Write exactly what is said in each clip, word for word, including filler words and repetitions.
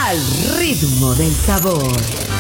Al ritmo del sabor.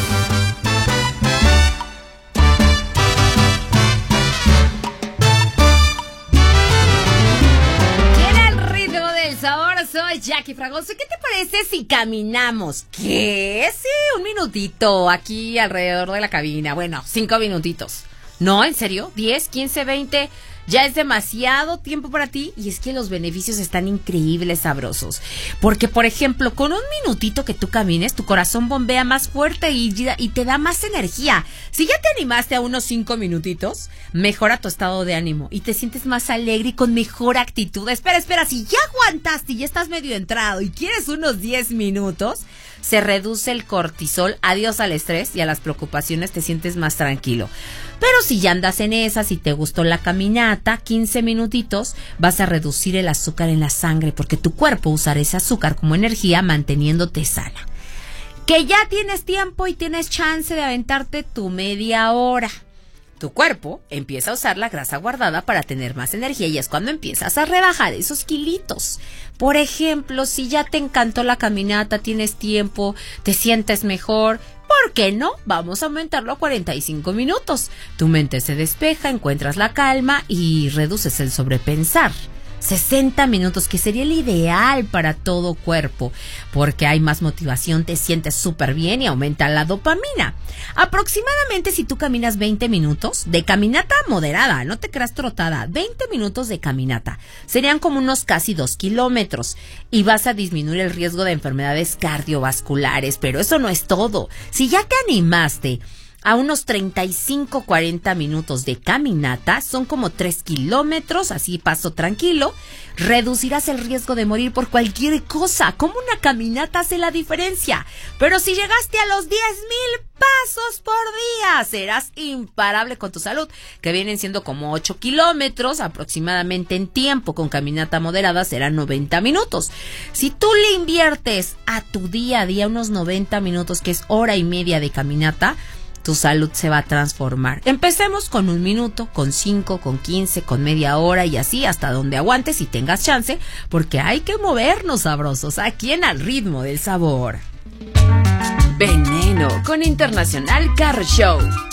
Soy Jackie Fragoso. ¿Qué te parece si caminamos? ¿Qué? Sí, un minutito aquí alrededor de la cabina. Bueno, cinco minutitos. No, ¿en serio? ¿diez, quince, veinte? Ya es demasiado tiempo para ti. Y es que los beneficios están increíbles, sabrosos. Porque, por ejemplo, con un minutito que tú camines, tu corazón bombea más fuerte y, y te da más energía. Si ya te animaste a unos cinco minutitos, mejora tu estado de ánimo y te sientes más alegre y con mejor actitud. Espera, espera, si ya aguantaste y ya estás medio entrado y quieres unos diez minutos, se reduce el cortisol, adiós al estrés y a las preocupaciones, te sientes más tranquilo. Pero si ya andas en esas y te gustó la caminata, quince minutitos, vas a reducir el azúcar en la sangre porque tu cuerpo usará ese azúcar como energía manteniéndote sana. Que ya tienes tiempo y tienes chance de aventarte tu media hora. Tu cuerpo empieza a usar la grasa guardada para tener más energía y es cuando empiezas a rebajar esos kilitos. Por ejemplo, si ya te encantó la caminata, tienes tiempo, te sientes mejor, ¿por qué no? Vamos a aumentarlo a cuarenta y cinco minutos. Tu mente se despeja, encuentras la calma y reduces el sobrepensar. sesenta minutos, que sería el ideal para todo cuerpo, porque hay más motivación, te sientes súper bien y aumenta la dopamina. Aproximadamente si tú caminas veinte minutos, de caminata moderada, no te creas trotada, veinte minutos de caminata, serían como unos casi dos kilómetros y vas a disminuir el riesgo de enfermedades cardiovasculares, pero eso no es todo. Si ya te animaste a unos treinta y cinco, cuarenta minutos de caminata, son como tres kilómetros, así paso tranquilo, reducirás el riesgo de morir por cualquier cosa. Como una caminata hace la diferencia. Pero si llegaste a los diez mil pasos por día, serás imparable con tu salud, que vienen siendo como ocho kilómetros aproximadamente en tiempo. Con caminata moderada serán noventa minutos. Si tú le inviertes a tu día a día unos noventa minutos, que es hora y media de caminata, tu salud se va a transformar. Empecemos con un minuto, con cinco, con quince, con media hora y así hasta donde aguantes y tengas chance, porque hay que movernos sabrosos aquí en Al Ritmo del Sabor. Veneno con Internacional Car Show.